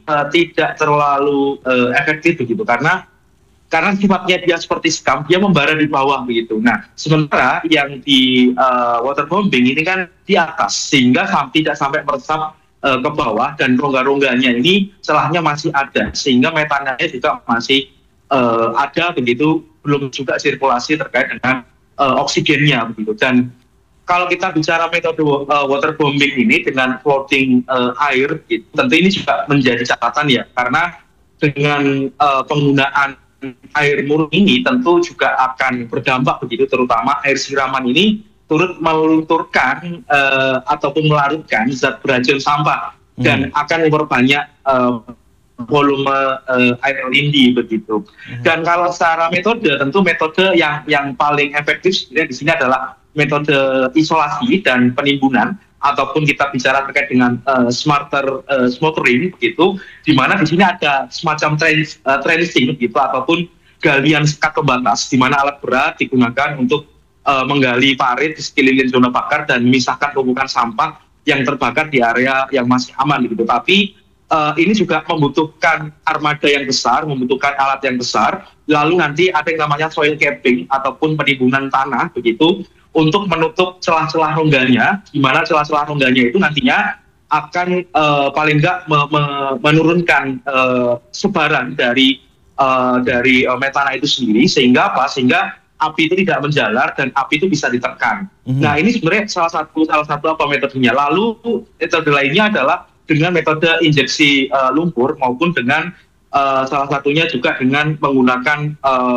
tidak terlalu efektif begitu karena sifatnya dia seperti skam, dia membara di bawah begitu. Nah, sementara yang di waterbombing ini kan di atas, sehingga tidak sampai meresap ke bawah, dan rongga-rongganya ini celahnya masih ada, sehingga metananya juga masih ada begitu, belum juga sirkulasi terkait dengan oksigennya begitu. Dan kalau kita bicara metode waterbombing ini dengan floating air, gitu, tentu ini juga menjadi catatan ya, karena dengan penggunaan air murni ini tentu juga akan berdampak begitu, terutama air siraman ini turut melunturkan ataupun melarutkan zat beracun sampah dan akan memperbanyak volume air lindi begitu. Dan kalau secara metode, tentu metode yang paling efektif sebenarnya di sini adalah metode isolasi dan penimbunan, ataupun kita bicara terkait dengan smarter smothering begitu, di mana di sini ada semacam trenching begitu, ataupun galian sekat pembatas, di mana alat berat digunakan untuk menggali parit di sekeliling zona bakar dan memisahkan tumpukan sampah yang terbakar di area yang masih aman begitu. Tapi ini juga membutuhkan armada yang besar, membutuhkan alat yang besar. Lalu nanti ada yang namanya soil capping ataupun penimbunan tanah begitu, untuk menutup celah-celah rongganya, di mana celah-celah rongganya itu nantinya akan paling nggak menurunkan sebaran dari metana itu sendiri, sehingga apa? Sehingga api itu tidak menjalar dan api itu bisa ditekan. Nah, ini sebenarnya salah satu metodenya. Lalu metode lainnya adalah dengan metode injeksi lumpur, maupun dengan salah satunya juga dengan menggunakan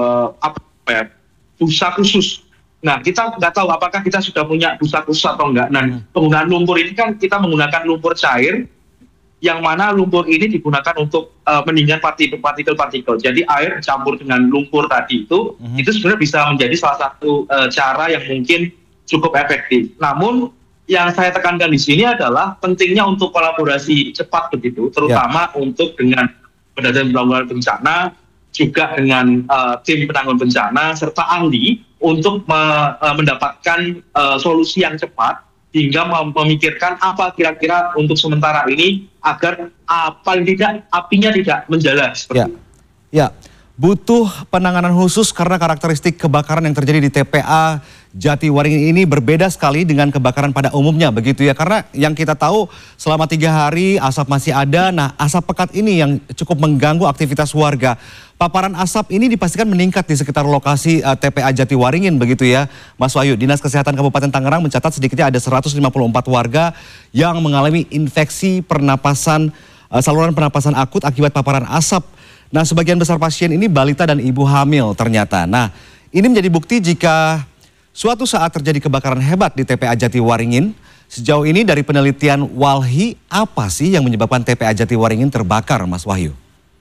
busa khusus. Nah, kita nggak tahu apakah kita sudah punya busa khusus atau enggak. Nah, penggunaan lumpur ini kan kita menggunakan lumpur cair, yang mana lumpur ini digunakan untuk pendinginan partikel-partikel. Jadi air campur dengan lumpur tadi itu sebenarnya bisa menjadi salah satu cara yang mungkin cukup efektif. Namun yang saya tekankan di sini adalah pentingnya untuk kolaborasi cepat begitu, terutama untuk dengan Badan Penanggulangan Bencana, juga dengan tim penanggulangan bencana serta ahli, untuk mendapatkan solusi yang cepat, hingga memikirkan apa kira-kira untuk sementara ini agar paling tidak apinya tidak menjalar seperti itu. Ya, butuh penanganan khusus karena karakteristik kebakaran yang terjadi di TPA Jatiwaringin ini berbeda sekali dengan kebakaran pada umumnya begitu ya. Karena yang kita tahu selama 3 hari asap masih ada. Nah, asap pekat ini yang cukup mengganggu aktivitas warga. Paparan asap ini dipastikan meningkat di sekitar lokasi TPA Jatiwaringin begitu ya, Mas Wahyu. Dinas Kesehatan Kabupaten Tangerang mencatat sedikitnya ada 154 warga yang mengalami infeksi saluran pernapasan akut akibat paparan asap. Nah, sebagian besar pasien ini balita dan ibu hamil ternyata. Nah, ini menjadi bukti jika suatu saat terjadi kebakaran hebat di TPA Jatiwaringin. Sejauh ini dari penelitian Walhi, apa sih yang menyebabkan TPA Jatiwaringin terbakar, Mas Wahyu?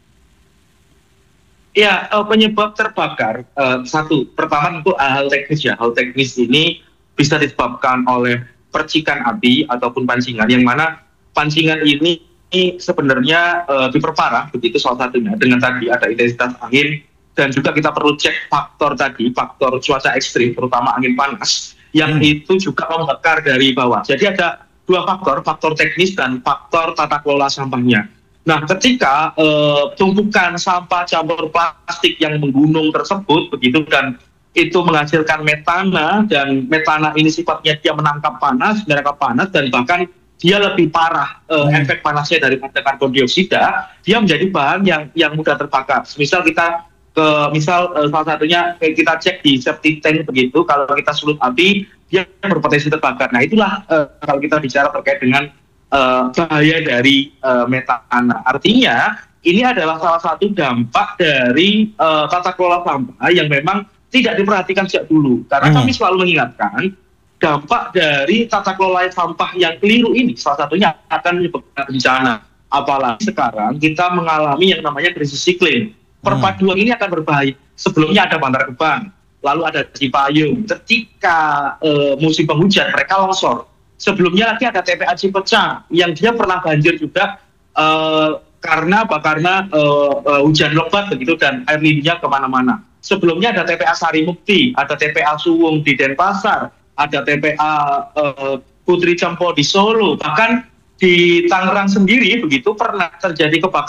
Ya, penyebab terbakar, pertama tentu hal teknis ya. Hal teknis ini bisa disebabkan oleh percikan api ataupun pancingan, yang mana pancingan ini sebenarnya diperparah begitu salah satunya dengan tadi ada intensitas angin, dan juga kita perlu cek faktor cuaca ekstrim, terutama angin panas, yang itu juga membakar dari bawah. Jadi ada 2 faktor teknis dan faktor tata kelola sampahnya. Nah, ketika tumpukan sampah campur plastik yang menggunung tersebut begitu, dan itu menghasilkan metana, dan metana ini sifatnya dia menangkap panas, dan bahkan dia lebih parah efek panasnya daripada karbon dioksida, dia menjadi bahan yang mudah terbakar. Misal salah satunya kita cek di septic tank begitu, kalau kita sulut api, dia berpotensi terbakar. Nah, itulah kalau kita bicara terkait dengan bahaya dari metana. Artinya ini adalah salah satu dampak dari tata kelola sampah yang memang tidak diperhatikan sejak dulu. Karena kami selalu mengingatkan, dampak dari tata kelola sampah yang keliru ini salah satunya akan menyebabkan bencana. Apalagi sekarang kita mengalami yang namanya krisis iklim. Perpaduan ini akan berbahaya. Sebelumnya ada Bantar Gebang, lalu ada Cipayung. Ketika musim penghujan mereka longsor. Sebelumnya lagi ada TPA Cipecang yang dia pernah banjir juga karena hujan lebat begitu dan air lindinya kemana-mana. Sebelumnya ada TPA Sarimukti, ada TPA Suwung di Denpasar, ada TPA Putri Cempo di Solo, bahkan di Tangerang sendiri begitu pernah terjadi kebakaran